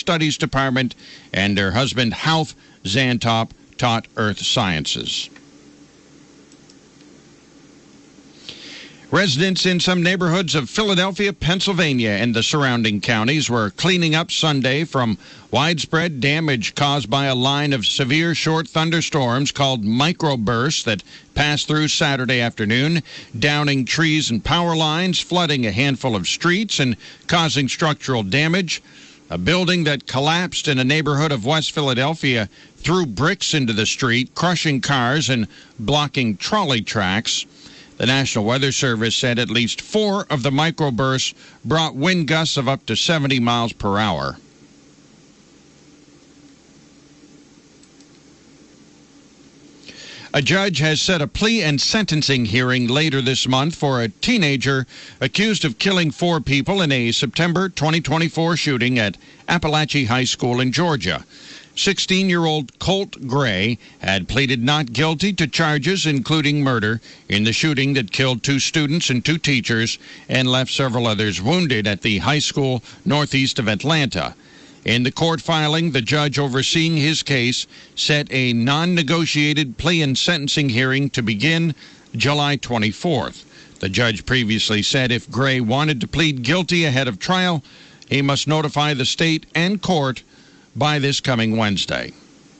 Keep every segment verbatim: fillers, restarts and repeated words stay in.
Studies Department, and her husband, Hauff Zantop, taught earth sciences. Residents in some neighborhoods of Philadelphia, Pennsylvania, and the surrounding counties were cleaning up Sunday from widespread damage caused by a line of severe short thunderstorms called microbursts that passed through Saturday afternoon, downing trees and power lines, flooding a handful of streets, and causing structural damage. A building that collapsed in a neighborhood of West Philadelphia threw bricks into the street, crushing cars and blocking trolley tracks. The National Weather Service said at least four of the microbursts brought wind gusts of up to seventy miles per hour. A judge has set a plea and sentencing hearing later this month for a teenager accused of killing four people in a September twenty twenty-four shooting at Appalachia High School in Georgia. sixteen-year-old Colt Gray had pleaded not guilty to charges including murder in the shooting that killed two students and two teachers and left several others wounded at the high school northeast of Atlanta. In the court filing, the judge overseeing his case set a non-negotiated plea and sentencing hearing to begin July twenty-fourth. The judge previously said if Gray wanted to plead guilty ahead of trial, he must notify the state and court by this coming Wednesday.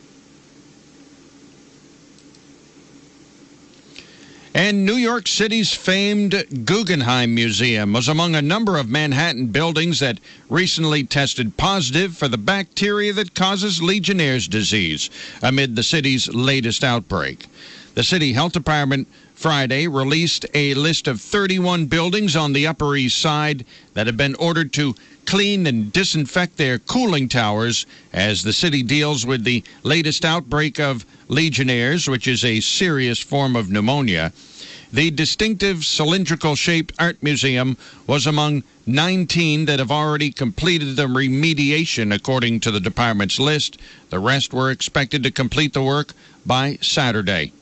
And New York City's famed Guggenheim Museum was among a number of Manhattan buildings that recently tested positive for the bacteria that causes Legionnaire's disease amid the city's latest outbreak. The City Health Department Friday released a list of thirty-one buildings on the Upper East Side that have been ordered to clean and disinfect their cooling towers as the city deals with the latest outbreak of Legionnaire's, which is a serious form of pneumonia. The distinctive cylindrical-shaped art museum was among nineteen that have already completed the remediation, according to the department's list. The rest were expected to complete the work by Saturday.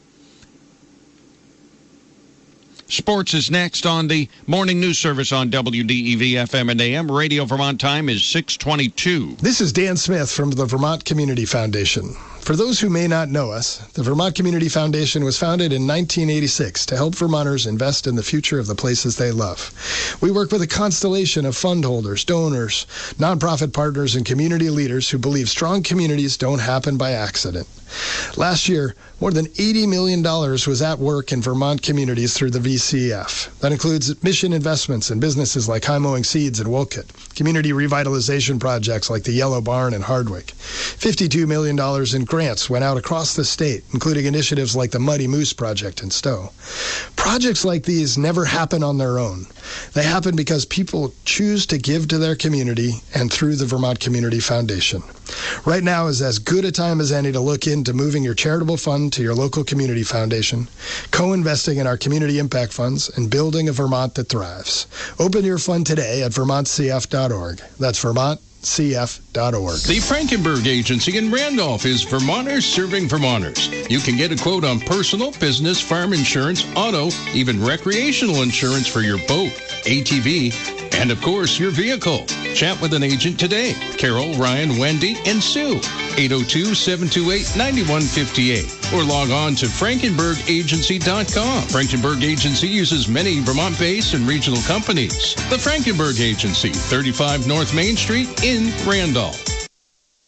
Sports is next on the morning news service on W D E V F M and A M. Radio Vermont time is six twenty-two. This is Dan Smith from the Vermont Community Foundation. For those who may not know us, the Vermont Community Foundation was founded in nineteen eighty-six to help Vermonters invest in the future of the places they love. We work with a constellation of fund holders, donors, nonprofit partners, and community leaders who believe strong communities don't happen by accident. Last year, more than eighty million dollars was at work in Vermont communities through the V C F. That includes mission investments in businesses like High Mowing Seeds and Wolcott, community revitalization projects like the Yellow Barn in Hardwick. fifty-two million dollars in grants went out across the state, including initiatives like the Muddy Moose Project in Stowe. Projects like these never happen on their own. They happen because people choose to give to their community and through the Vermont Community Foundation. Right now is as good a time as any to look into moving your charitable fund to your local community foundation, co-investing in our community impact funds, and building a Vermont that thrives. Open your fund today at vermont c f dot org. That's vermont c f dot org. The Frankenberg Agency in Randolph is Vermonters serving Vermonters. You can get a quote on personal, business, farm insurance, auto, even recreational insurance for your boat, A T V, and of course your vehicle. Chat with an agent today. Carol, Ryan, Wendy, and Sue. eight oh two, seven two eight, nine one five eight. Or log on to frankenberg agency dot com. Frankenberg Agency uses many Vermont-based and regional companies. The Frankenberg Agency, thirty-five North Main Street in Randolph.